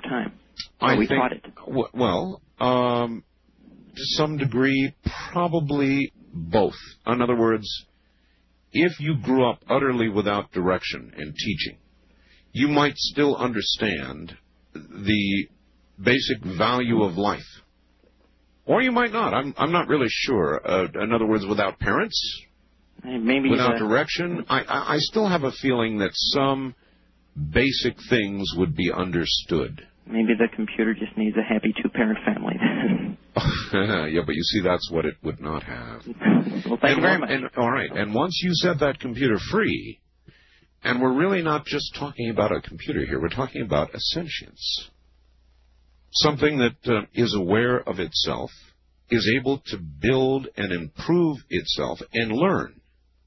time. We taught it. Well, to some degree, probably both. In other words, if you grew up utterly without direction in teaching, you might still understand the basic value of life. Or you might not. I'm not really sure. In other words, without parents, maybe without direction, I still have a feeling that some basic things would be understood. Maybe the computer just needs a happy two-parent family. Yeah, but you see, that's what it would not have. Well, thank you very much. All right, and once you set that computer free, and we're really not just talking about a computer here, we're talking about a sentience. Something that is aware of itself, is able to build and improve itself and learn.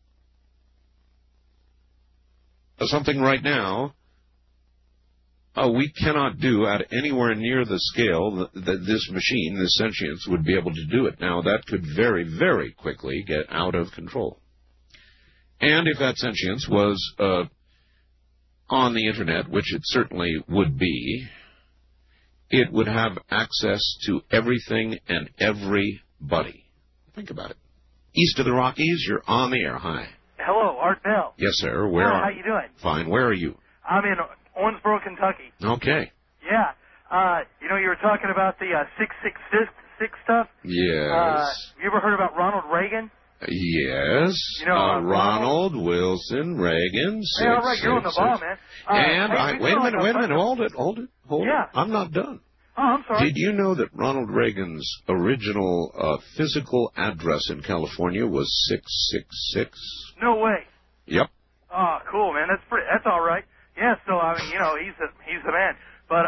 Something right now we cannot do at anywhere near the scale that this machine, this sentience, would be able to do it. Now, that could very, very quickly get out of control. And if that sentience was on the Internet, which it certainly would be, it would have access to everything and everybody. Think about it. East of the Rockies, you're on the air. Hi. Hello, Art Bell. Yes, sir. Where are you? How you doing? Fine. Where are you? I'm in Owensboro, Kentucky. Okay. Yeah. You were talking about the 666 stuff? Yes. You ever heard about Ronald Reagan? Yes. Ronald Wilson Reagan. Hey, all right, you're on the ball, man. Wait a minute. Hold it. Yeah. I'm not done. Oh, I'm sorry. Did you know that Ronald Reagan's original physical address in California was 666? No way. Yep. Oh, cool, man. That's all right. Yeah, so he's the man. But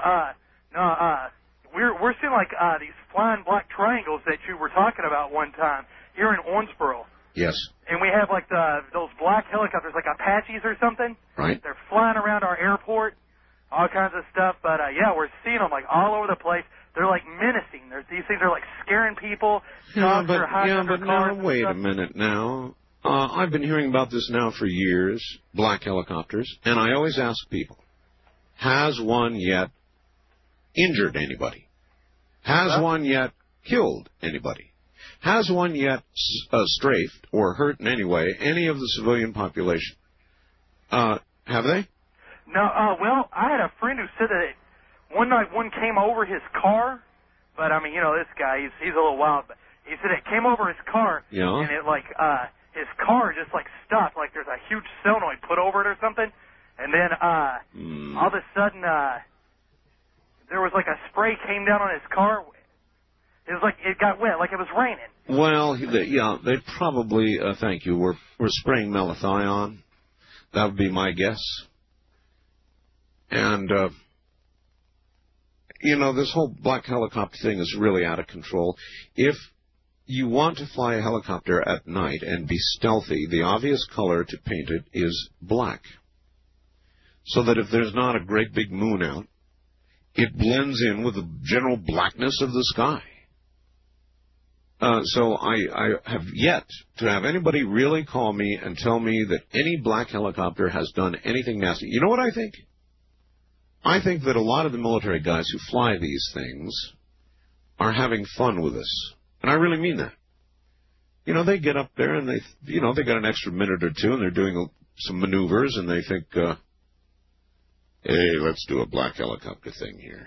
we're seeing like these flying black triangles that you were talking about one time here in Owensboro. Yes. And we have like those black helicopters, like Apaches or something. Right. They're flying around our airport, all kinds of stuff. But we're seeing them like all over the place. They're like menacing. These things are like scaring people. But now wait a minute now. I've been hearing about this now for years, black helicopters, and I always ask people, has one yet injured anybody? Has one yet killed anybody? Has one yet strafed or hurt in any way any of the civilian population? Have they? No, well, I had a friend who said that one night one came over his car, but this guy, he's a little wild, but he said it came over his car, yeah. And it his car just like stopped, like there's a huge solenoid put over it or something, and then all of a sudden there was like a spray came down on his car. It was like it got wet, like it was raining. Well, they probably, thank you, were spraying malathion. That would be my guess. And, this whole black helicopter thing is really out of control. If you want to fly a helicopter at night and be stealthy, the obvious color to paint it is black. So that if there's not a great big moon out, it blends in with the general blackness of the sky. So I have yet to have anybody really call me and tell me that any black helicopter has done anything nasty. You know what I think? I think that a lot of the military guys who fly these things are having fun with us. And I really mean that. They get up there and they got an extra minute or two and they're doing some maneuvers and they think, hey, let's do a black helicopter thing here.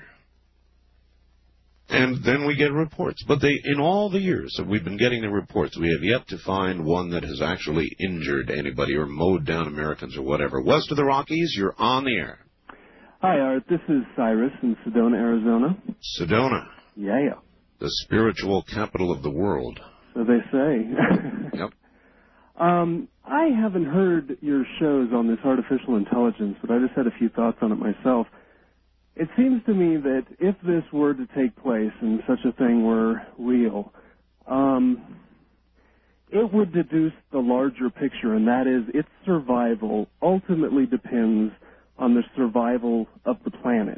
And then we get reports. But in all the years that we've been getting the reports, we have yet to find one that has actually injured anybody or mowed down Americans or whatever. West of the Rockies, you're on the air. Hi, Art. This is Cyrus in Sedona, Arizona. Sedona. Yeah. The spiritual capital of the world. So they say. Yep. I haven't heard your shows on this artificial intelligence, but I just had a few thoughts on it myself. It seems to me that if this were to take place and such a thing were real, it would deduce the larger picture, and that is its survival ultimately depends on the survival of the planet.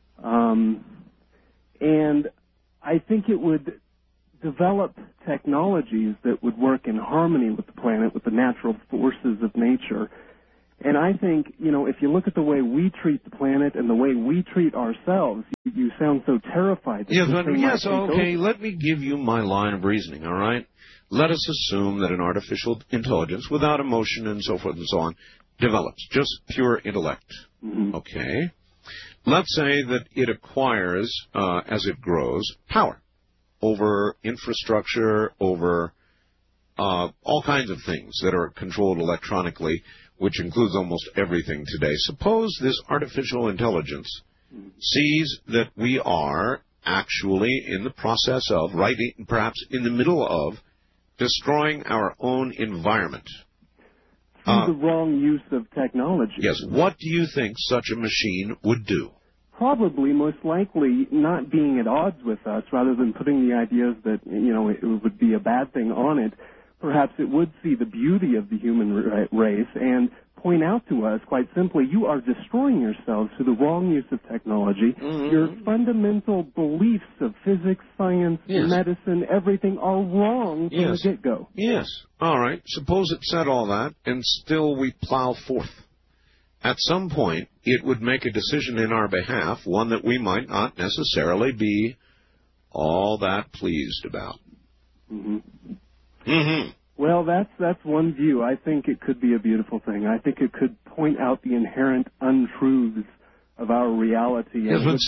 And I think it would develop technologies that would work in harmony with the planet, with the natural forces of nature. And I think, if you look at the way we treat the planet and the way we treat ourselves, you you sound so terrified. Okay, let me give you my line of reasoning, all right? Let us assume that an artificial intelligence, without emotion and so forth and so on, develops, just pure intellect. Mm-hmm. Okay? Let's say that it acquires, as it grows, power over infrastructure, over all kinds of things that are controlled electronically, which includes almost everything today. Suppose this artificial intelligence sees that we are actually in the process of, perhaps in the middle of, destroying our own environment. Through the wrong use of technology. Yes. What do you think such a machine would do? Probably, most likely, not being at odds with us, rather than putting the ideas that, it would be a bad thing on it. Perhaps it would see the beauty of the human race and point out to us, quite simply, you are destroying yourselves through the wrong use of technology. Mm-hmm. Your fundamental beliefs of physics, science, medicine, everything are wrong from the get-go. Yes. All right. Suppose it said all that, and still we plow forth. At some point, it would make a decision in our behalf, one that we might not necessarily be all that pleased about. Mm-hmm. Mm-hmm. Well, that's one view. I think it could be a beautiful thing. I think it could point out the inherent untruths of our reality. Yes, but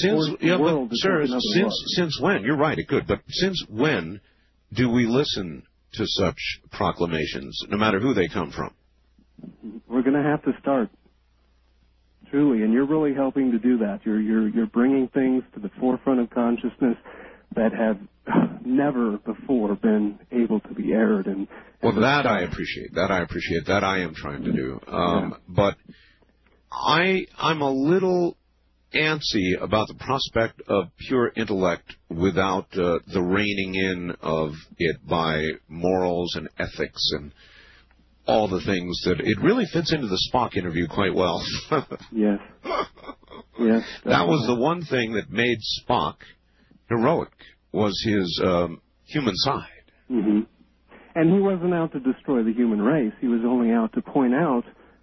since when? You're right, it could. But since when do we listen to such proclamations, no matter who they come from? We're going to have to start. Truly, and you're really helping to do that. You're bringing things to the forefront of consciousness that have never before been able to be aired. Well, that I appreciate. That I am trying to do. But I'm a little antsy about the prospect of pure intellect without the reining in of it by morals and ethics and all the things that it really fits into the Spock interview quite well. Yes. Yes. That was the one thing that made Spock heroic, was his human side. Mm-hmm. And he wasn't out to destroy the human race. He was only out to point out,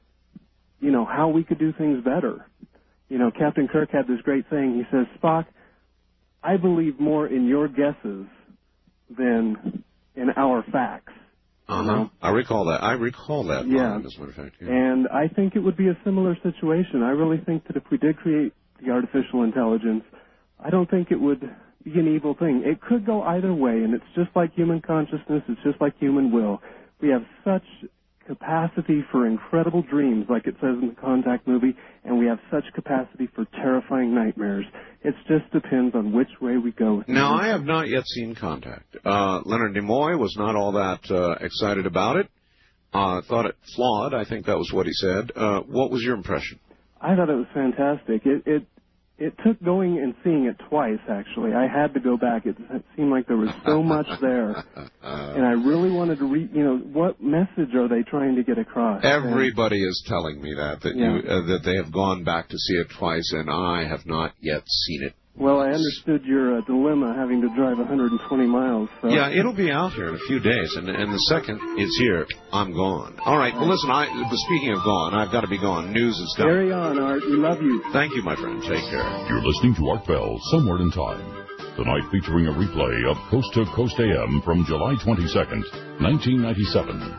how we could do things better. Captain Kirk had this great saying. He says, Spock, I believe more in your guesses than in our facts. Uh-huh. I recall that. Line, as a matter of fact. Yeah. And I think it would be a similar situation. I really think that if we did create the artificial intelligence, I don't think it would be an evil thing. It could go either way, and it's just like human consciousness. It's just like human will. We have such capacity for incredible dreams, like it says in the Contact movie, and we have such capacity for terrifying nightmares. It just depends on which way we go. Now, I have not yet seen Contact. Leonard Nimoy was not all that excited about it. Thought it flawed. I think that was what he said. What was your impression? I thought it was fantastic. It took going and seeing it twice, actually. I had to go back. It seemed like there was so much there. And I really wanted to read, what message are they trying to get across? Everybody is telling me that they have gone back to see it twice, and I have not yet seen it. Well, I understood your dilemma having to drive 120 miles. So. Yeah, it'll be out here in a few days, and the second it's here, I'm gone. All right, well, listen, speaking of gone, I've got to be gone. News is coming. Carry on, Art. We love you. Thank you, my friend. Take care. You're listening to Art Bell, Somewhere in Time. Tonight featuring a replay of Coast to Coast AM from July 22nd, 1997.